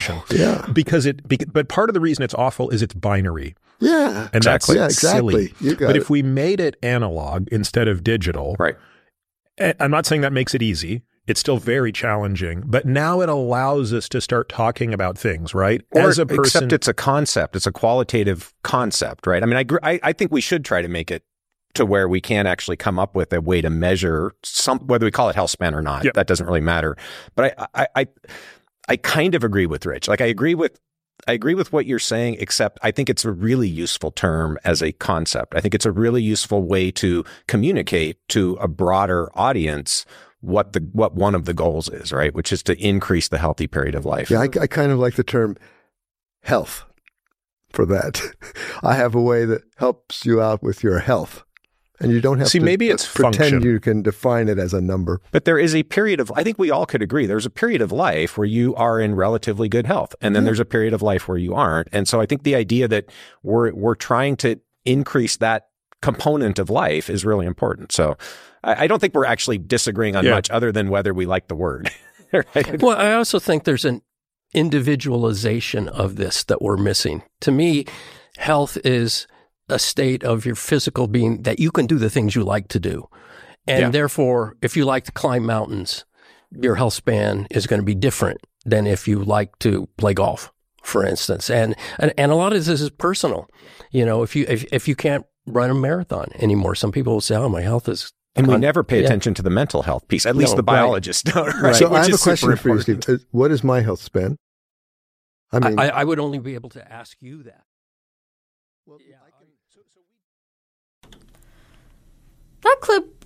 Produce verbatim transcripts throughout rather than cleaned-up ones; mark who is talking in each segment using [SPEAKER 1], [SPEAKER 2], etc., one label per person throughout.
[SPEAKER 1] information.
[SPEAKER 2] Yeah.
[SPEAKER 1] Because it, but part of the reason it's awful is it's binary.
[SPEAKER 2] Yeah.
[SPEAKER 1] And
[SPEAKER 2] exactly.
[SPEAKER 1] that's
[SPEAKER 2] yeah, exactly.
[SPEAKER 1] silly.
[SPEAKER 2] You got
[SPEAKER 1] but
[SPEAKER 2] it.
[SPEAKER 1] if we made it analog instead of digital,
[SPEAKER 3] right.
[SPEAKER 1] I'm not saying that makes it easy. It's still very challenging, but now it allows us to start talking about things, right?
[SPEAKER 3] Or
[SPEAKER 1] As a person,
[SPEAKER 3] except it's a concept. It's a qualitative concept, right? I mean, I, gr- I I think we should try to make it to where we can actually come up with a way to measure some, whether we call it health span or not.
[SPEAKER 1] Yep.
[SPEAKER 3] That doesn't really matter. But I, I I I kind of agree with Rich. Like I agree with I agree with what you're saying, except I think it's a really useful term as a concept. I think it's a really useful way to communicate to a broader audience what the what one of the goals is, right? Which is to increase the healthy period of life.
[SPEAKER 2] Yeah, I, I kind of like the term health for that. I have a way that helps you out with your health. And you don't have
[SPEAKER 1] See,
[SPEAKER 2] to
[SPEAKER 1] maybe it's
[SPEAKER 2] pretend
[SPEAKER 1] function.
[SPEAKER 2] you can define it as a number.
[SPEAKER 3] But there is a period of, I think we all could agree, there's a period of life where you are in relatively good health. And then
[SPEAKER 2] Yeah.
[SPEAKER 3] there's a period of life where you aren't. And so I think the idea that we're we're trying to increase that component of life is really important. So I, I don't think we're actually disagreeing on
[SPEAKER 1] Yeah.
[SPEAKER 3] much other than whether we like the word. Right?
[SPEAKER 4] Well, I also think there's an individualization of this that we're missing. To me, health is a state of your physical being that you can do the things you like to do. And
[SPEAKER 1] Yeah.
[SPEAKER 4] therefore, if you like to climb mountains, your health span is going to be different than if you like to play golf, for instance. And and, and a lot of this is personal. You know, if you if, if you can't run a marathon anymore, some people will say, oh, my health is
[SPEAKER 3] And we
[SPEAKER 4] gone."
[SPEAKER 3] never pay
[SPEAKER 4] Yeah.
[SPEAKER 3] attention to the mental health piece. At least
[SPEAKER 4] No,
[SPEAKER 3] the
[SPEAKER 4] right.
[SPEAKER 3] biologists don't, right?
[SPEAKER 2] So
[SPEAKER 3] Which
[SPEAKER 2] I have a
[SPEAKER 3] is super
[SPEAKER 2] question for you,
[SPEAKER 3] important.
[SPEAKER 2] Steve. Uh, What is my health span? I mean,
[SPEAKER 4] I, I would only be able to ask you that.
[SPEAKER 5] That clip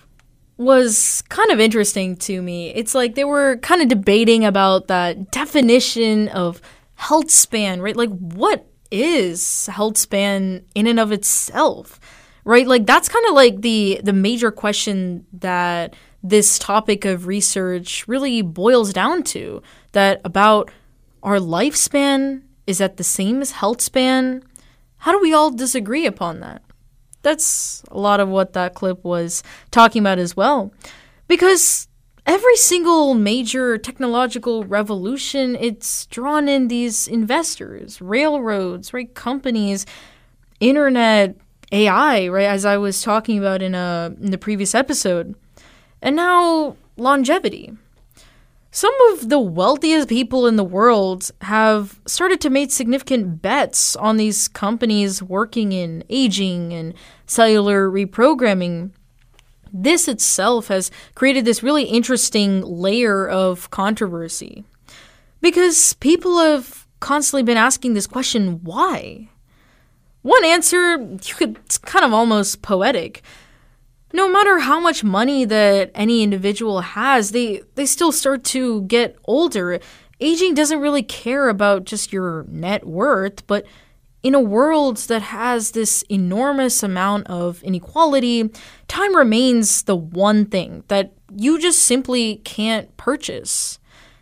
[SPEAKER 5] was kind of interesting to me. It's like they were kind of debating about that definition of health span, right? Like, what is health span in and of itself, right? Like, that's kind of like the the major question that this topic of research really boils down to, that about our lifespan, is that the same as health span? How do we all disagree upon that? That's a lot of what that clip was talking about as well. Because every single major technological revolution, it's drawn in these investors, railroads, right, companies, internet, A I, right, as I was talking about in, a, in the previous episode. And now longevity. Some of the wealthiest people in the world have started to make significant bets on these companies working in aging and cellular reprogramming. This itself has created this really interesting layer of controversy, because people have constantly been asking this question, why? One answer, you could, it's kind of almost poetic. No matter how much money that any individual has, they, they still start to get older. Aging doesn't really care about just your net worth, but in a world that has this enormous amount of inequality, time remains the one thing that you just simply can't purchase.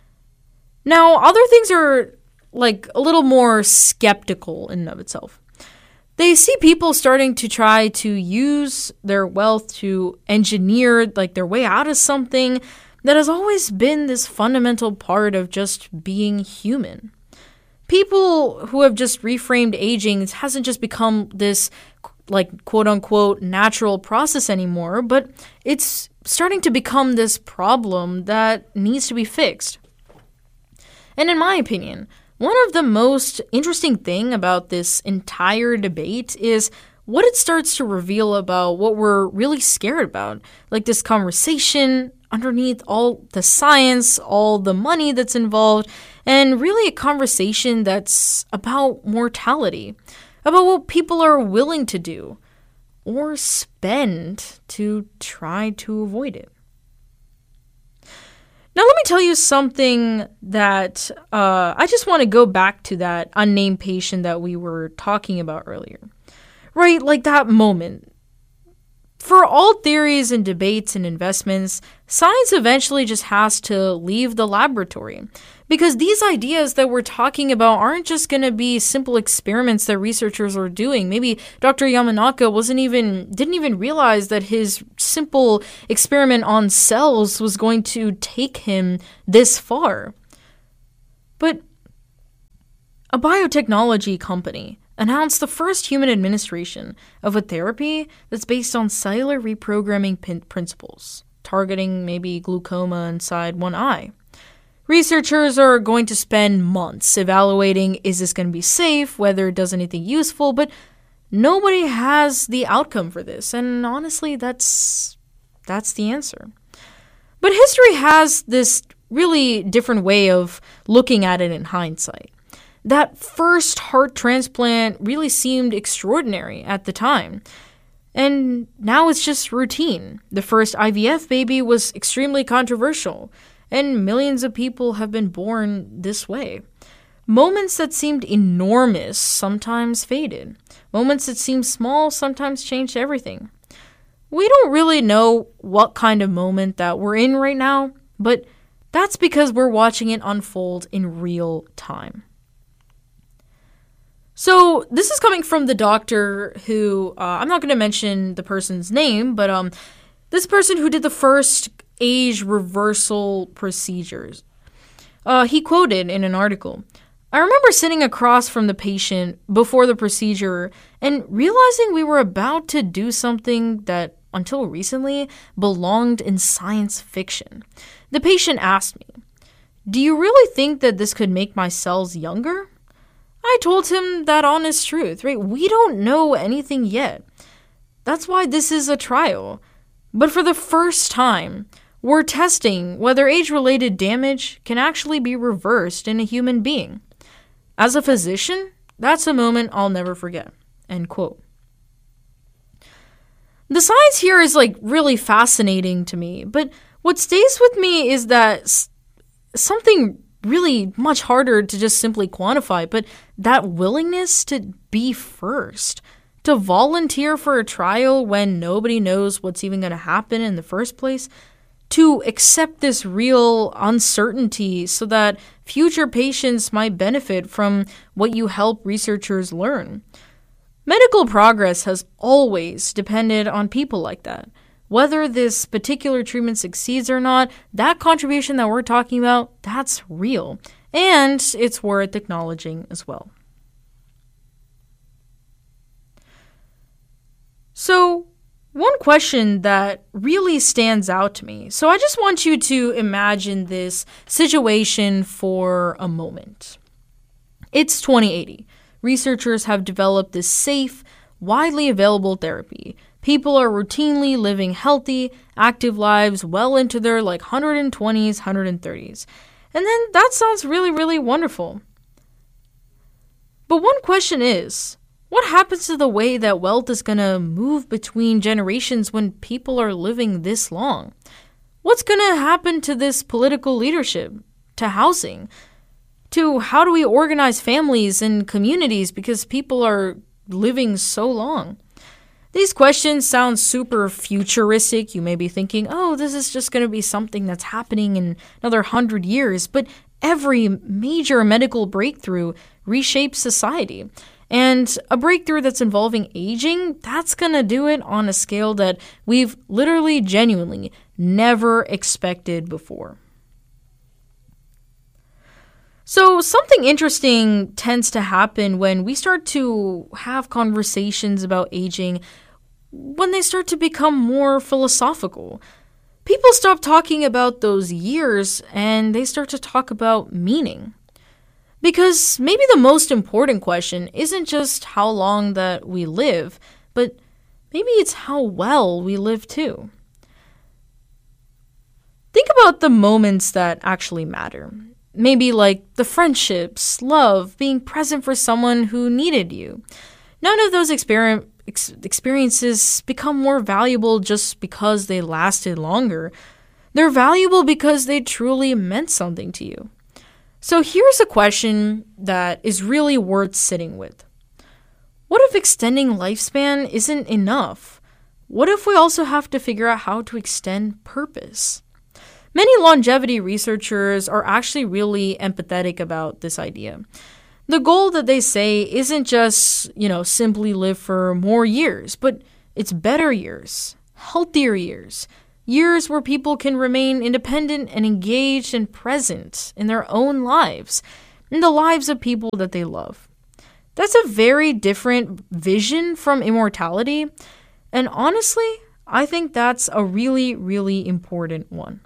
[SPEAKER 5] Now, other things are like a little more skeptical in and of itself. They see people starting to try to use their wealth to engineer like their way out of something that has always been this fundamental part of just being human. People who have just reframed aging, it hasn't just become this like quote unquote natural process anymore, but it's starting to become this problem that needs to be fixed. And in my opinion, one of the most interesting thing about this entire debate is what it starts to reveal about what we're really scared about. Like this conversation underneath all the science, all the money that's involved, and really a conversation that's about mortality, about what people are willing to do or spend to try to avoid it. Now, let me tell you something that uh, I just want to go back to that unnamed patient that we were talking about earlier. Right? Like that moment. For all theories and debates and investments, science eventually just has to leave the laboratory. Because these ideas that we're talking about aren't just going to be simple experiments that researchers are doing. Maybe Doctor Yamanaka wasn't even didn't even realize that his simple experiment on cells was going to take him this far. But a biotechnology company announced the first human administration of a therapy that's based on cellular reprogramming pin- principles, targeting maybe glaucoma inside one eye. Researchers are going to spend months evaluating, is this going to be safe, whether it does anything useful, but nobody has the outcome for this, and honestly, that's that's the answer. But history has this really different way of looking at it in hindsight. That first heart transplant really seemed extraordinary at the time, and now it's just routine. The first I V F baby was extremely controversial, and millions of people have been born this way. Moments that seemed enormous sometimes faded. Moments that seemed small sometimes changed everything. We don't really know what kind of moment that we're in right now, but that's because we're watching it unfold in real time. So this is coming from the doctor who, uh, I'm not going to mention the person's name, but um, this person who did the first age reversal procedures. Uh, he quoted in an article, "I remember sitting across from the patient before the procedure and realizing we were about to do something that, until recently, belonged in science fiction. The patient asked me, 'Do you really think that this could make my cells younger?' I told him that honest truth, right? We don't know anything yet. That's why this is a trial. But for the first time, we're testing whether age-related damage can actually be reversed in a human being. As a physician, that's a moment I'll never forget." End quote. The science here is like really fascinating to me, but what stays with me is that s- something really much harder to just simply quantify, but that willingness to be first, to volunteer for a trial when nobody knows what's even going to happen in the first place, to accept this real uncertainty so that future patients might benefit from what you help researchers learn. Medical progress has always depended on people like that. Whether this particular treatment succeeds or not, that contribution that we're talking about, that's real. And it's worth acknowledging as well. So, one question that really stands out to me. So I just want you to imagine this situation for a moment. It's twenty eighty. Researchers have developed this safe, widely available therapy. People are routinely living healthy, active lives well into their like one hundred twenties, one hundred thirties. And then that sounds really, really wonderful. But one question is, what happens to the way that wealth is going to move between generations when people are living this long? What's going to happen to this political leadership, to housing, to how do we organize families and communities because people are living so long? These questions sound super futuristic. You may be thinking, oh, this is just going to be something that's happening in another hundred years. But every major medical breakthrough reshapes society. And a breakthrough that's involving aging, that's going to do it on a scale that we've literally, genuinely never expected before. So something interesting tends to happen when we start to have conversations about aging, when they start to become more philosophical. People stop talking about those years and they start to talk about meaning. Because maybe the most important question isn't just how long that we live, but maybe it's how well we live too. Think about the moments that actually matter. Maybe like the friendships, love, being present for someone who needed you. None of those exper- ex- experiences become more valuable just because they lasted longer. They're valuable because they truly meant something to you. So here's a question that is really worth sitting with. What if extending lifespan isn't enough? What if we also have to figure out how to extend purpose? Many longevity researchers are actually really empathetic about this idea. The goal that they say isn't just, you know, simply live for more years, but it's better years, healthier years, years where people can remain independent and engaged and present in their own lives. and the lives of people that they love. That's a very different vision from immortality, and honestly, I think that's a really, really important one.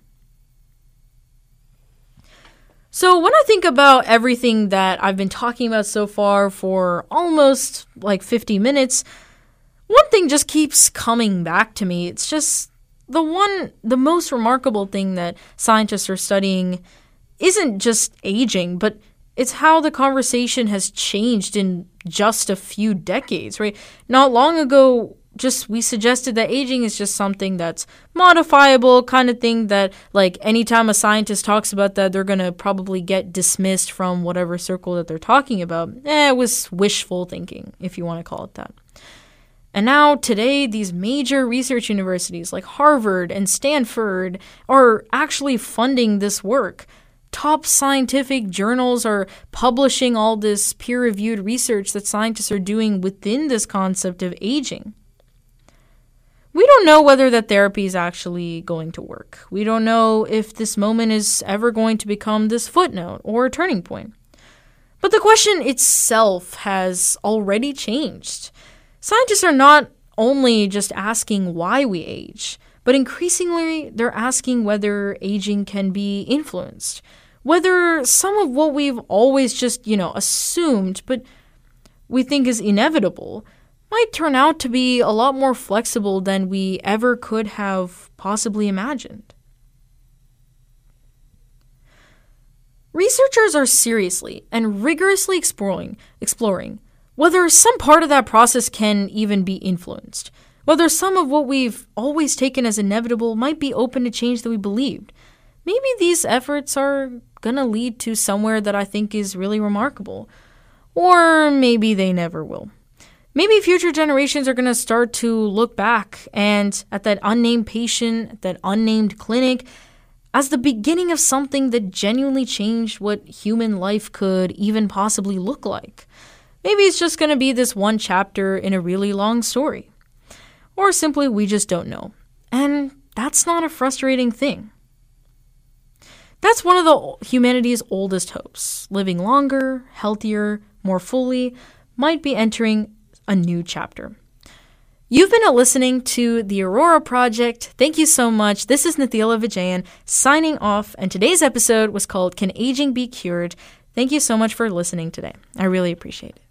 [SPEAKER 5] So when I think about everything that I've been talking about so far for almost like fifty minutes, one thing just keeps coming back to me. It's just the one, the most remarkable thing that scientists are studying isn't just aging, but it's how the conversation has changed in just a few decades, right? Not long ago, just we suggested that aging is just something that's modifiable, kind of thing that, like, anytime a scientist talks about that, they're going to probably get dismissed from whatever circle that they're talking about. Eh, it was wishful thinking, if you want to call it that. And now, today, these major research universities like Harvard and Stanford are actually funding this work. Top scientific journals are publishing all this peer-reviewed research that scientists are doing within this concept of aging. We don't know whether that therapy is actually going to work. We don't know if this moment is ever going to become this footnote or a turning point. But the question itself has already changed. Scientists are not only just asking why we age, but increasingly they're asking whether aging can be influenced. Whether some of what we've always just, you know, assumed, but we think is inevitable, might turn out to be a lot more flexible than we ever could have possibly imagined. Researchers are seriously and rigorously exploring, exploring whether some part of that process can even be influenced, whether some of what we've always taken as inevitable might be open to change that we believed. Maybe these efforts are going to lead to somewhere that I think is really remarkable, or maybe they never will. Maybe future generations are going to start to look back and at that unnamed patient, at that unnamed clinic, as the beginning of something that genuinely changed what human life could even possibly look like. Maybe it's just going to be this one chapter in a really long story. Or simply we just don't know. And that's not a frustrating thing. That's one of the humanity's oldest hopes. Living longer, healthier, more fully, might be entering a new chapter. You've been listening to the Aurora Project. Thank you so much. This is Nathila Vijayan signing off, and today's episode was called Can Aging Be Cured? Thank you so much for listening today. I really appreciate it.